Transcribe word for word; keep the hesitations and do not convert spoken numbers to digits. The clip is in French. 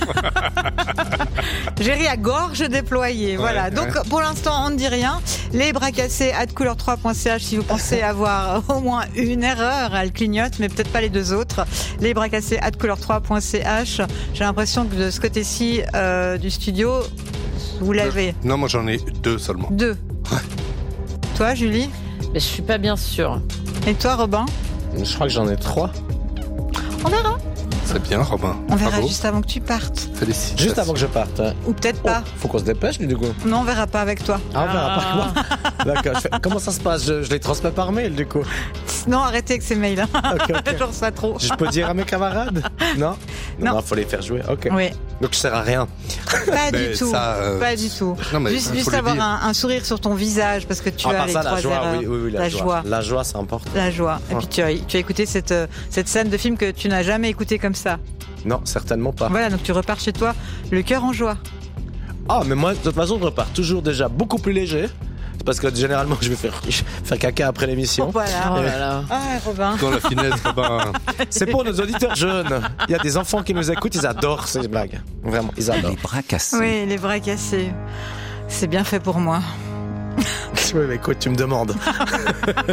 J'ai ri à gorge déployée. Ouais, voilà. Donc, ouais. Pour l'instant, on ne dit rien. Les bras cassés, at couleur trois point c h si vous pensez avoir au moins une erreur, elle clignote, mais peut-être pas les deux autres. Les bras cassés, at couleur trois point c h. J'ai l'impression que de ce côté-ci euh, du studio, vous l'avez. Non, moi j'en ai deux seulement. Deux. Ouais. Toi, Julie? Mais je suis pas bien sûre. Et toi, Robin? Je crois que j'en ai trois. On verra. C'est bien, Robin. On verra Bravo. juste avant que tu partes. Félicitations. Juste avant que je parte. Ou peut-être pas. Oh, faut qu'on se dépêche, du coup. Non, on verra pas avec toi. Ah, on verra pas moi. D'accord. Fais... Comment ça se passe? je, je les transmets par mail, du coup. Non, arrêtez avec ces mails. Okay, okay. Je reçois trop. Je peux dire à mes camarades? Non? Non, non, faut les faire jouer. Ok. Oui. Donc je sers à rien. Pas mais du tout. Ça, euh... Pas du tout. Non, mais juste juste avoir un, un sourire sur ton visage parce que tu ah, as les ça, trois la joie, erreurs. oui, oui, oui, la, la joie. joie. La joie, c'est important. La joie. Et ouais. Puis tu as, tu as écouté cette, cette scène de film que tu n'as jamais écoutée comme ça. Non, certainement pas. Voilà, donc tu repars chez toi, le cœur en joie. Ah, mais moi, de toute façon, je repars toujours déjà beaucoup plus léger. Parce que généralement, je vais faire, faire caca après l'émission. Oh, voilà. Oh là là. Ah, Robin. Dans la finesse, Robin. C'est pour nos auditeurs jeunes. Il y a des enfants qui nous écoutent, ils adorent ces blagues. Vraiment, ils adorent. Les bras cassés. Oui, les bras cassés. C'est bien fait pour moi. Oui, mais écoute, tu me demandes.